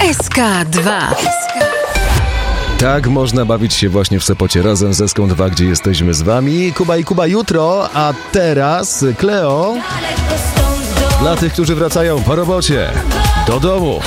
SK2. Tak można bawić się właśnie w Sopocie razem ze SK2, gdzie jesteśmy z wami. Kuba i Kuba jutro, a teraz Kleo dla tych, którzy wracają po robocie do domu.